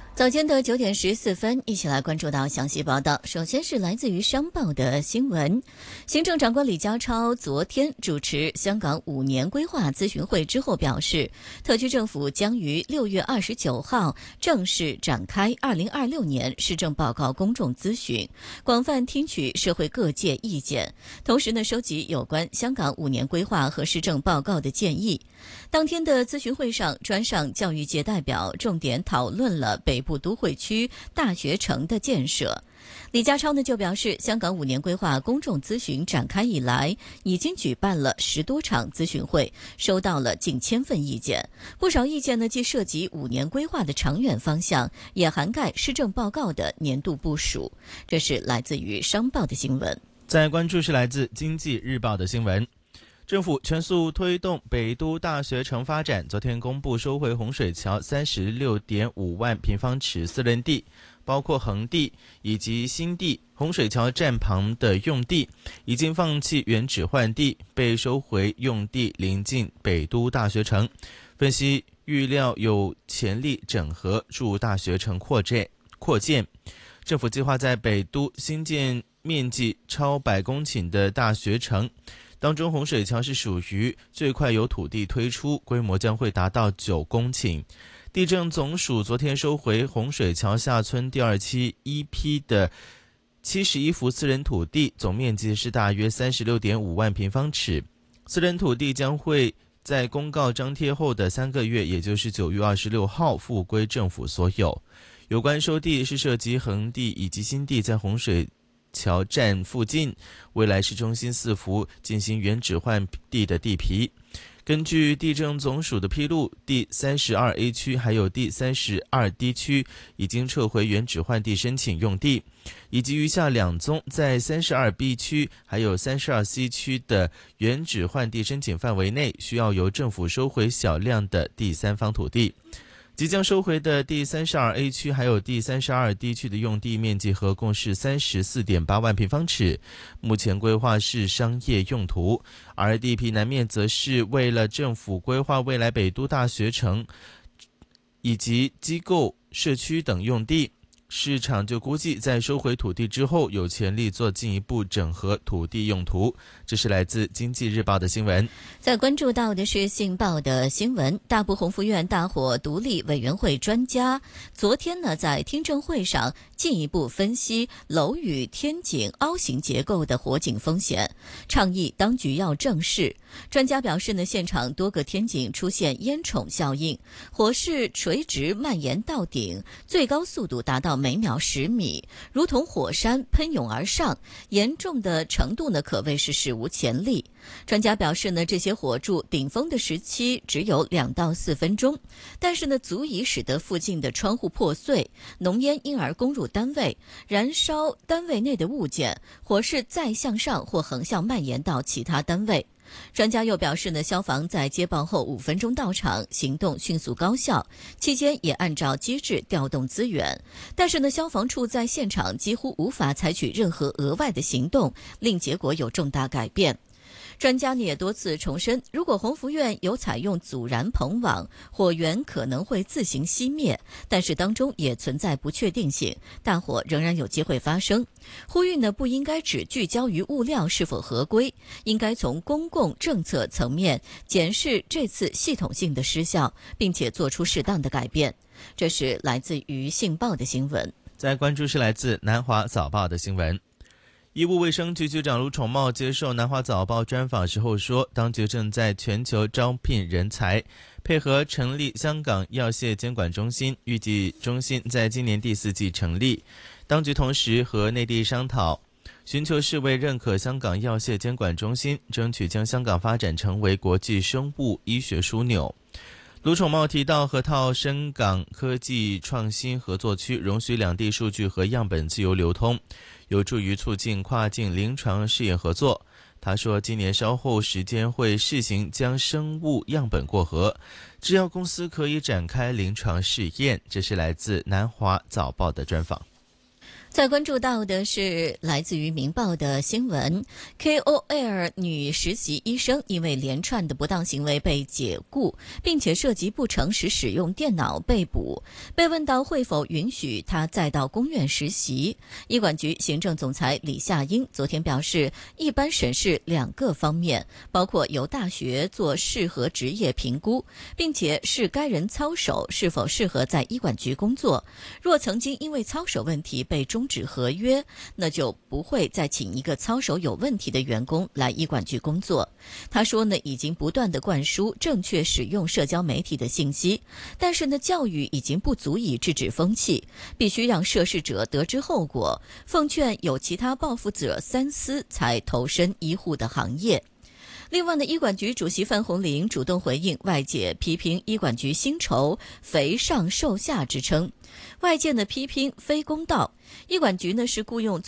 早间的9点14分，一起来关注到详细报道。首先是来自于商报的新闻。行政长官李家超昨天主持香港5年规划咨询会之后表示，特区政府将于6月29号正式展开2026年施政报告公众咨询，广泛听取社会各界意见，同时收集有关香港5年规划和施政报告的建议。当天的咨询会上，专上教育界代表重点讨论了北部都会区大学城的建设。李家超就表示，香港5年规划公众咨询展开以来，已经举办了10多场咨询会，收到了近1000份意见。不少意见既涉及5年规划的长远方向，也涵盖施政报告的年度部署。这是来自于商报的新闻。 再关注是来自经济日报的新闻。政府全速推动北都大学城发展，昨天公布收回洪水桥 36.5 万平方尺私人地，包括横地以及新地洪水桥站旁的用地，已经放弃原址换地，被收回用地临近北都大学城。分析预料有潜力整合助大学城扩建。政府计划在北都新建面积超100公顷的大学城，当中洪水桥是属于最快有土地推出，规模将会达到9公顷。地政总署昨天收回洪水桥下村第2期一批的71幅私人土地，总面积是大约 36.5 万平方尺。私人土地将会在公告张贴后的3个月，也就是9月26号复归政府所有。有关收地是涉及横地以及新地在洪水桥站附近未来市中心4幅进行原址换地的地皮。根据地政总署的披露，第 32A 区还有第 32D 区已经撤回原址换地申请用地，以及余下2宗在 32B 区还有 32C 区的原址换地申请范围内，需要由政府收回小量的第三方土地。即将收回的第 32A 区还有第 32D 区的用地面积合共是 34.8 万平方尺，目前规划是商业用途，而地皮南面则是为了政府规划未来北都大学城以及机构、社区等用地。市场就估计在收回土地之后，有潜力做进一步整合土地用途。这是来自经济日报的新闻。 再关注到的是信报的新闻。大埔宏福苑大火独立委员会专家昨天在听证会上进一步分析楼宇天井凹形结构的火警风险，倡议当局要正视。专家表示现场多个天井出现烟囱效应，火势垂直蔓延到顶，最高速度达到每秒10米，如同火山喷涌而上，严重的程度可谓是史无前例。专家表示这些火柱顶峰的时期只有2到4分钟，但是足以使得附近的窗户破碎，浓烟因而攻入单位，燃烧单位内的物件，火势再向上或横向蔓延到其他单位。专家又表示消防在接报后5分钟到场，行动迅速高效，期间也按照机制调动资源，但是消防处在现场几乎无法采取任何额外的行动，令结果有重大改变。专家也多次重申，如果宏福苑有采用阻燃棚网，火源可能会自行熄灭，但是当中也存在不确定性，大火仍然有机会发生。呼吁不应该只聚焦于物料是否合规，应该从公共政策层面检视这次系统性的失效，并且做出适当的改变。这是来自于信报的新闻。 再关注是来自南华早报的新闻。医务卫生局局长卢宠茂接受南华早报专访时候说，当局正在全球招聘人才，配合成立香港药械监管中心，预计中心在今年第4季成立。当局同时和内地商讨，寻求世卫认可香港药械监管中心，争取将香港发展成为国际生物医学枢纽。卢宠茂提到，河套深港科技创新合作区容许两地数据和样本自由流通，有助于促进跨境临床试验合作。他说，今年稍后时间会试行将生物样本过河，制药公司可以展开临床试验。这是来自南华早报的专访。 再关注到的是来自于《明报》的新闻 ，KOL 女实习医生因为连串的不当行为被解雇，并且涉及不诚实使用电脑被捕。被问到会否允许她再到公院实习，医管局行政总裁李夏英昨天表示，一般审视2个方面，包括由大学做适合职业评估，并且视该人操守是否适合在医管局工作。若曾经因为操守问题被终止合约，那就不会再请一个操守有问题的员工来医管局工作。他说呢，已经不断的灌输正确使用社交媒体的信息，但是呢，教育已经不足以制止风气，必须让涉事者得知后果，奉劝有其他报复者三思，才投身医护的行业。另外呢，医管局主席范鸿龄主动回应外界批评医管局薪酬肥上瘦下之称，外界呢批评非公道。医管局呢是雇用